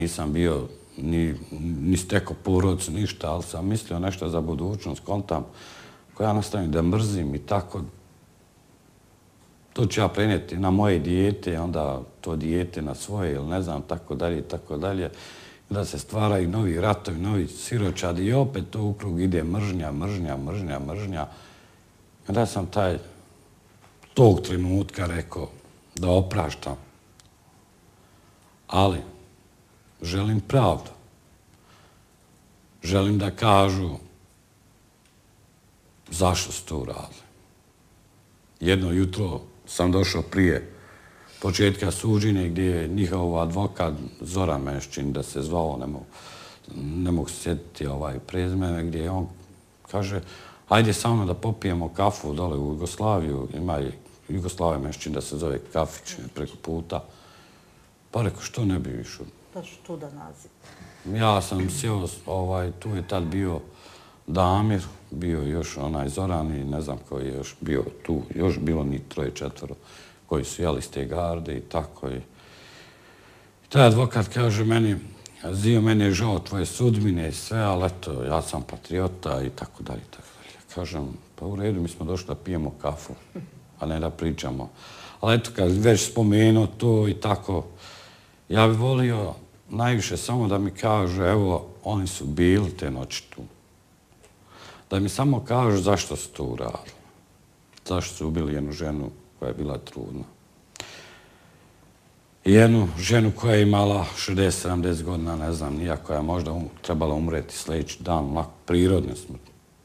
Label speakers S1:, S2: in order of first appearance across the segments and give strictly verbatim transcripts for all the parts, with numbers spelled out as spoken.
S1: Nisam bio ni, ni stekao porodicu, ništa, ali sam mislio nešto za budućnost, kontam, ko ja nastavim da mrzim i tako. To ću ja prenijeti na moje dijete, onda to dijete na svoje, ili ne znam, tako dalje i tako dalje. Da se stvaraju novi ratovi, novi siročadi i opet to u krug ide mržnja, mržnja, mržnja, mržnja. Onda sam taj, tog trenutka rekao da opraštam. Ali želim pravdu. Želim da kažu zašto su to uradili. Jedno jutro sam došao prije početka suđenja gdje je njihov advokat Zoran Meščin, da se zvao, ne mogu, ne mogu sjetiti ovaj prezime, gdje on kaže ajde sa mnom da popijemo kafu dole u Jugoslaviju, ima i Jugoslavija Meščin da se zove kafić preko puta. Pa rekao, što ne bi išao?
S2: Baš čudan naziv.
S1: Ja sam sjeo, ovaj, tu je tad bio Damir, bio još onaj Zoran i ne znam koji je još bio tu, još bilo ni troje, četvoro koji su jeli iz te garde i tako. I taj advokat kaže meni, Zio, meni je žao tvoje sudbine i sve, ali eto, ja sam patriota i tako dalje, tako dalje. Kažem, pa u redu, mi smo došli da pijemo kafu, a ne da pričamo. Ali eto, kad već spomenuo to i tako, ja bih volio najviše samo da mi kažu, evo, oni su bili te noći tu. Da mi samo kažu zašto su to uradili. Zašto su ubili jednu ženu koja je bila trudna. I jednu ženu koja je imala šezdeset sedamdeset godina, ne znam, nija koja je možda um, trebala umreti sljedeći dan, lako, prirodne smrt.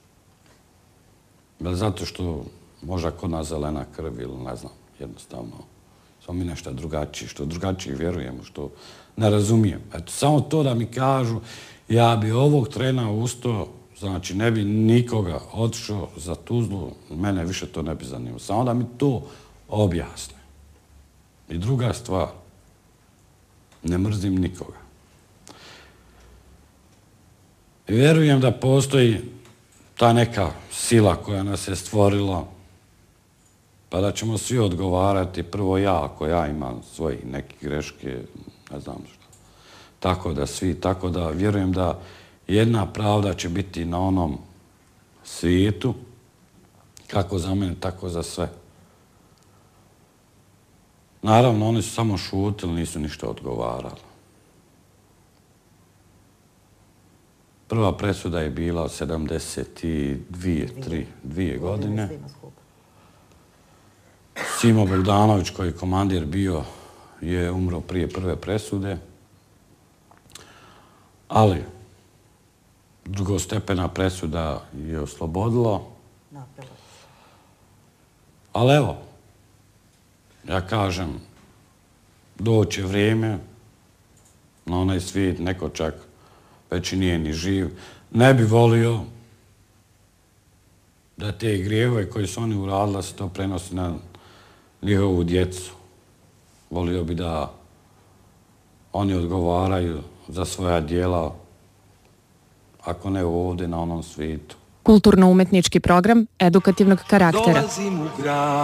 S1: Bili zato što možda kod nas zelena krv ili ne znam, jednostavno. Smo mi nešto drugačije, što drugačije vjerujemo, što ne razumijem. Eto, samo to da mi kažu, ja bi ovog trena ustao, znači ne bi nikoga otišao za Tuzlu, mene više to ne bi zanimalo. Samo da mi to objasne. I druga stvar, ne mrzim nikoga. I vjerujem da postoji ta neka sila koja nas je stvorila, pa da ćemo svi odgovarati, prvo ja, ako ja imam svoje neke greške, ne znam što. Tako da svi, tako da vjerujem da jedna pravda će biti na onom svijetu, kako za mene, tako za sve. Naravno, oni su samo šutili, nisu ništa odgovarali. Prva presuda je bila sedamdeset dvije, tri, dvije godine. Simo Bogdanović, koji je komandir bio, je umro prije prve presude. Ali drugostepena presuda je oslobodila. Ali evo, ja kažem, doće vrijeme na onaj svijet, neko čak već i nije ni živ. Ne bi volio da te grijehove koje su oni uradili, se to prenosi na njihovu djecu. Volio bi da oni odgovaraju za svoja djela, ako ne ovdje, na onom svijetu.
S3: Kulturno-umetnički program edukativnog karaktera.